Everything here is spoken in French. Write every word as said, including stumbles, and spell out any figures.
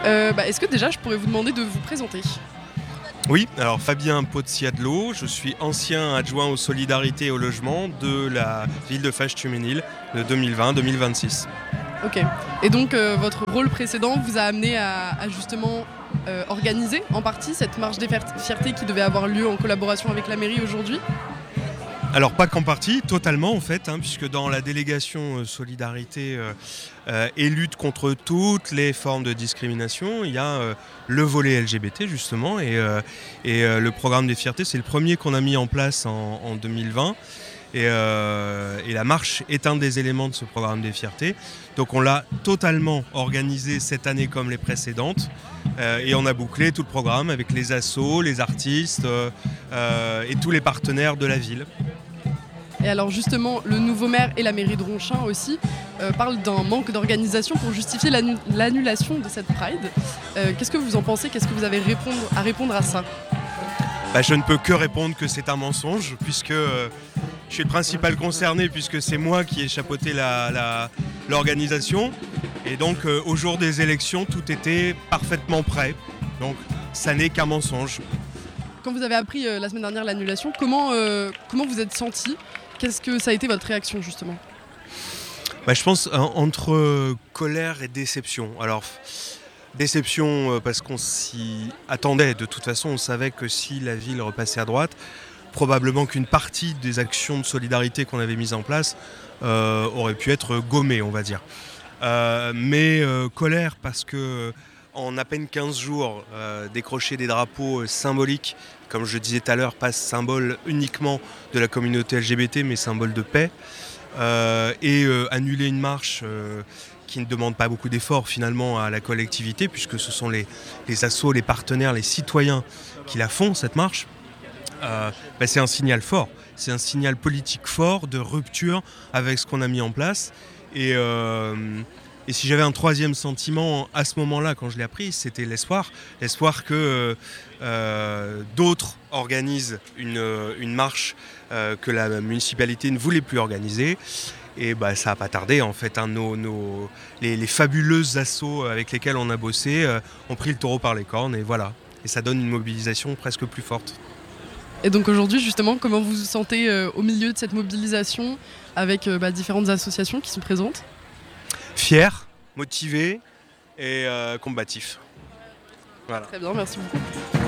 Euh, bah, est-ce que déjà je pourrais vous demander de vous présenter ? Oui, alors Fabien Potsiadlo, je suis ancien adjoint aux solidarités et au logement de la ville de Faches-Tuménil de deux mille vingt à deux mille vingt-six. Ok. Et donc euh, votre rôle précédent vous a amené à, à justement euh, organiser en partie cette marche des fiertés qui devait avoir lieu en collaboration avec la mairie aujourd'hui ? Alors pas qu'en partie, totalement en fait, hein, puisque dans la délégation euh, solidarité euh, euh, et lutte contre toutes les formes de discrimination, il y a euh, le volet L G B T justement, et, euh, et euh, le programme des fiertés, c'est le premier qu'on a mis en place en, en deux mille vingt. Et, euh, et la marche est un des éléments de ce programme des fiertés. Donc on l'a totalement organisé cette année comme les précédentes. Euh, et on a bouclé tout le programme avec les assos, les artistes euh, euh, et tous les partenaires de la ville. Et alors justement, le nouveau maire et la mairie de Ronchin aussi euh, parlent d'un manque d'organisation pour justifier l'annu- l'annulation de cette Pride. Euh, qu'est-ce que vous en pensez ? Qu'est-ce que vous avez répondre, à répondre à ça ? Bah, je ne peux que répondre que c'est un mensonge, puisque euh, je suis le principal concerné, puisque c'est moi qui ai chapeauté la, la, l'organisation. Et donc euh, au jour des élections, tout était parfaitement prêt. Donc ça n'est qu'un mensonge. Quand vous avez appris euh, la semaine dernière l'annulation, comment, euh, comment vous êtes senti ? Qu'est-ce que ça a été votre réaction justement ? Bah, je pense hein, entre euh, colère et déception. Alors, déception euh, parce qu'on s'y attendait. De toute façon, on savait que si la ville repassait à droite, probablement qu'une partie des actions de solidarité qu'on avait mises en place euh, aurait pu être gommée, on va dire. Euh, mais euh, colère parce que en à peine quinze jours, euh, décrocher des drapeaux symboliques, comme je disais tout à l'heure, pas symbole uniquement de la communauté L G B T, mais symbole de paix, euh, et euh, annuler une marche euh, qui ne demande pas beaucoup d'efforts finalement à la collectivité, puisque ce sont les, les assos, les partenaires, les citoyens qui la font, cette marche, euh, bah, c'est un signal fort. C'est un signal politique fort de rupture avec ce qu'on a mis en place. Et... Euh, Et si j'avais un troisième sentiment à ce moment-là, quand je l'ai appris, c'était l'espoir. L'espoir que euh, d'autres organisent une, une marche euh, que la municipalité ne voulait plus organiser. Et bah, ça n'a pas tardé, en fait. Hein, nos, nos, les, les fabuleuses assos avec lesquelles on a bossé euh, ont pris le taureau par les cornes. Et voilà. Et ça donne une mobilisation presque plus forte. Et donc aujourd'hui, justement, comment vous vous sentez euh, au milieu de cette mobilisation avec euh, bah, différentes associations qui sont présentes ? Fier, motivé et euh, combatif. Voilà. Très bien, merci beaucoup.